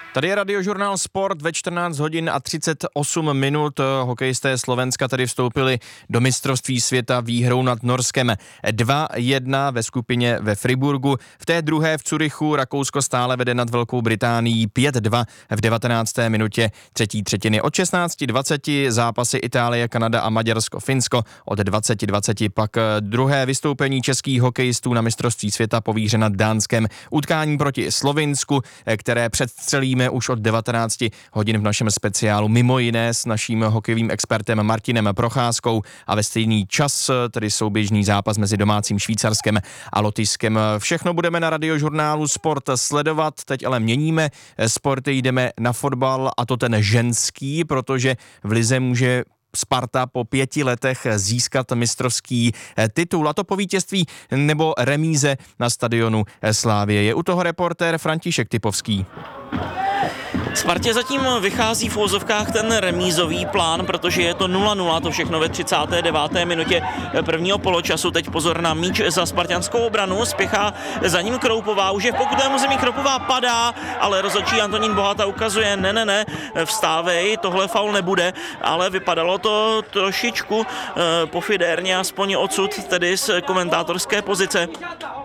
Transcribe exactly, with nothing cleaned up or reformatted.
Tady je Radiožurnál Sport ve čtrnáct hodin a třicet osm minut. Hokejisté Slovenska tady vstoupili do mistrovství světa výhrou nad Norskem dva jedna ve skupině ve Friburgu. V té druhé v Curychu Rakousko stále vede nad Velkou Británií pět dva v devatenácté minutě třetí třetiny. Od šestnáct dvacet zápasy Itálie, Kanada a Maďarsko, Finsko. Od dvacet dvacet pak druhé vystoupení českých hokejistů na mistrovství světa povíře nad Dánskem. Utkání proti Slovinsku, které předstřelíme už od devatenáct hodin v našem speciálu, mimo jiné s naším hokejovým expertem Martinem Procházkou, a ve stejný čas tedy souběžný zápas mezi domácím Švýcarskem a Lotyšskem. Všechno budeme na Radiožurnálu Sport sledovat, teď ale měníme sporty, jdeme na fotbal, a to ten ženský, protože v lize může Sparta po pěti letech získat mistrovský titul, a to po vítězství nebo remíze na stadionu Slavie. Je u toho reportér František Typovský. Spartě zatím vychází v úvozovkách ten remízový plán, protože je to nula nula, to všechno ve třicáté deváté minutě prvního poločasu. Teď pozor na míč za spartanskou obranu, spěchá za ním Kroupová, už je v pokutovém území, Kroupová padá, ale rozhodčí Antonín Bohata ukazuje, ne, ne, ne, vstávej, tohle faul nebude, ale vypadalo to trošičku eh, pofidérně, aspoň odsud, tedy z komentátorské pozice.